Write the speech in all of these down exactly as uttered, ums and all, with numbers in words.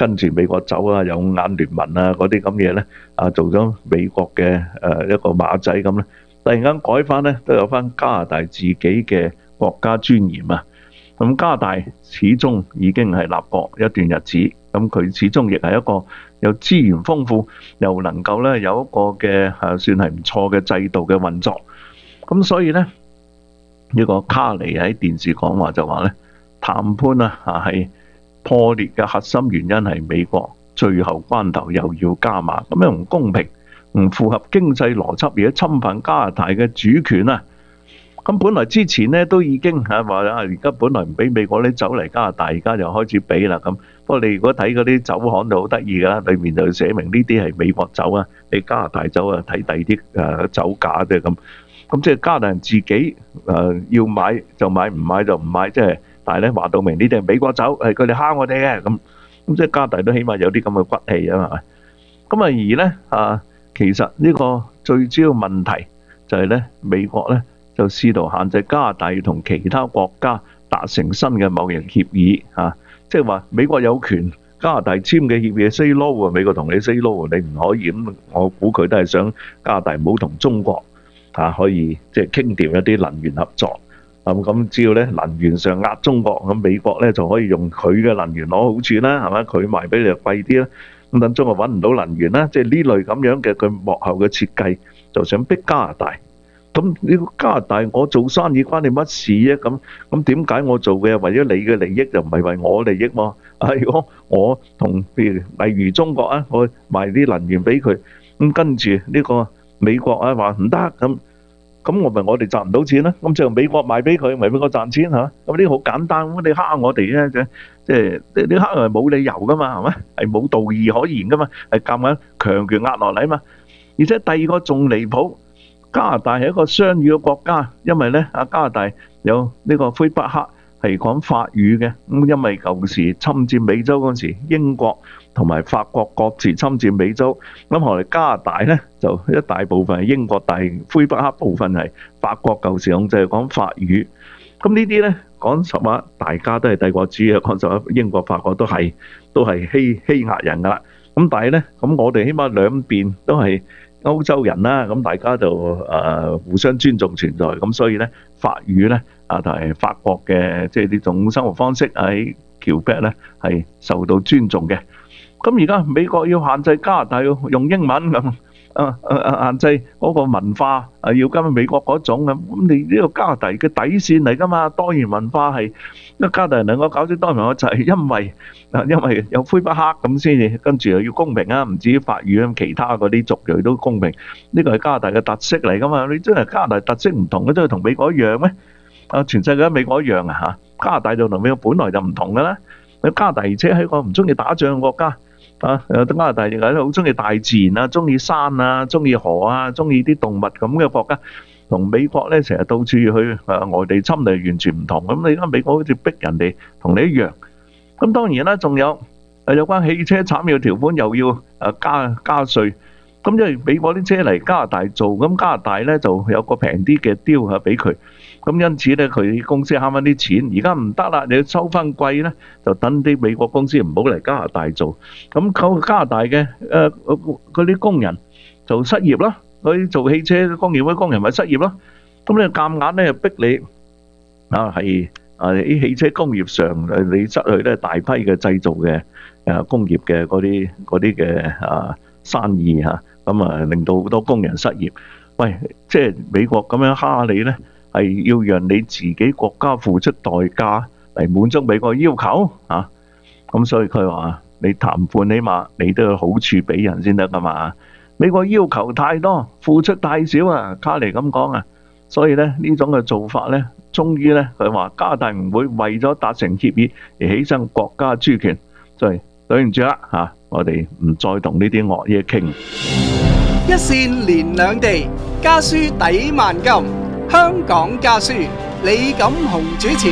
跟住美國走啊，有五眼聯盟啊嗰啲咁嘢咧，啊做咗美國嘅誒一個馬仔咁咧，突然間改翻咧都有翻加拿大自己嘅國家尊嚴啊！咁加拿大始終已經係立國一段日子，咁佢始終亦係一個有資源豐富，又能夠咧有一個嘅誒算係唔錯嘅制度嘅運作。咁所以咧呢個卡尼喺電視講話就話咧，談判啊啊係破裂嘅核心原因係美國最後關頭又要加碼，咁樣唔公平，唔符合經濟邏輯，而且侵犯加拿大嘅主權啊！咁本來之前咧都已經嚇話啊，而家本來唔俾美國啲酒嚟加拿大，而家就開始俾啦咁。不過你如果睇嗰啲酒行就好得意㗎啦，裏面就寫明呢啲係美國酒啊，你加拿大酒啊睇第二啲誒酒價啫咁。咁即係加拿大人自己誒要買就買，唔買就唔買，即係但係咧話到明呢啲係美國酒，係佢哋蝦我哋嘅咁。咁即係加拿大都起碼有啲咁嘅骨氣啊嘛。咁啊而咧啊，其實呢個最主要問題就係咧美國咧。就試圖限制加拿大要同其他國家達成新嘅貿易協議嚇，即係話美國有權加拿大簽嘅協議 say no 喎，美國同你 say no 喎，你唔可以咁。我估佢都係想加拿大唔好同中國嚇可以即係傾掂一啲能源合作。咁咁只要咧能源上壓中國，咁美國咧就可以用佢嘅能源攞好處啦，係咪？佢賣俾你就貴啲啦。咁等中國揾唔到能源啦，即係呢類咁樣嘅佢幕後嘅設計，就想逼加拿大。咁呢個加拿大，我做生意關你乜事啊？咁咁點解我做嘅係為咗你嘅利益，就唔係為我利益喎？啊，如果我同譬如例如中國啊，我賣啲能源俾佢，咁跟住呢個美國啊話唔得，咁咁我咪我哋賺唔到錢啦。咁就美國賣俾佢，咪俾我賺錢嚇。咁呢個好簡單，咁你蝦我哋咧，即即係你你蝦係冇理由噶嘛，係咪？係冇道義可言噶嘛，係夾硬強權壓落嚟啊嘛。而且第二個仲離譜。加拿大係一個雙語嘅國家，因為咧啊加拿大有呢個魁北克係講法語嘅，咁因為舊時侵佔美洲嗰陣時，英國同埋法國各自侵佔美洲，咁後來加拿大咧就一大部分係英國，但係魁北克部分係法國舊時控制，講法語。咁呢啲咧講實話，大家都係帝國主義，講實話，英國法國都係都係欺欺壓人噶啦。咁但係咧，咁我哋起碼兩邊都係歐洲人啦，咁大家就誒互相尊重存在，咁所以咧法語咧啊同埋法國嘅即係呢種生活方式喺橋北咧係受到尊重嘅。咁而家美國要限制加拿大要用英文咁，啊啊限制嗰個文化啊要跟美國嗰種咁，咁你呢個加拿大嘅底線嚟㗎嘛？多元文化係，因為加拿大人能夠搞出多元文化就係因為啊因為有魁北克咁先至，跟住又要公平啊，唔至於法語咁，其他嗰啲族裔都公平。呢個係加拿大嘅特色嚟㗎嘛？你真係加拿大特色唔同嘅，真係同美國一樣咩？啊，全世界美國一樣啊嚇！加拿大就同美國本來就唔同㗎啦。加拿大而且係一個唔中意打仗嘅國家。啊！加拿大亦係好中意大自然啊，中意山啊，中意河啊，中意啲動物咁嘅國家，同美國咧成日到處去誒外地侵略完全唔同。咁你而家美國好似逼人哋同你一樣。咁當然啦，仲有誒有關汽車產業條款又要誒加加稅。咁因為美國啲車嚟加拿大做，咁加拿大咧就有個平啲嘅 deal 嚇俾佢。咁因此咧，佢公司慳翻啲錢。而家唔得啦，你要收翻貴咧，就等啲美國公司唔好嚟加拿大做。咁靠加拿大嘅誒嗰啲工人就失業啦。嗰啲做汽車工業嗰啲工人咪失業咯。咁你夾硬咧又逼你啊，係啊啲汽車工業上誒你失去咧大批嘅製造嘅誒工業嘅嗰啲嗰啲嘅啊生意嚇，咁啊令到好多工人失業。喂，即係美國咁樣蝦你咧？係要讓你自己國家付出代價嚟滿足美國要求啊！咁所以佢話你談判起碼你都有好處俾人先得噶嘛。美國要求太多，付出太少啊！卡尼咁講啊，所以咧呢種嘅做法咧，終於咧佢話加拿大唔會為咗達成協議而犧牲國家主權，所以對唔住啦嚇，我哋唔再同呢啲惡嘢傾。 一線連兩地，家書抵萬金。香港家書，李錦雄主持。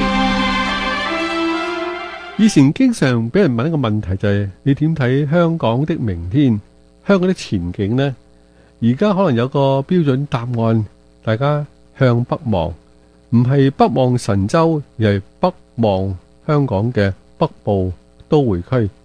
以前經常俾人問一個問題，就係你點睇香港的明天、香港的前景呢？而家可能有個標準答案，大家向北望，唔係北望神州，而係北望香港嘅北部都會區。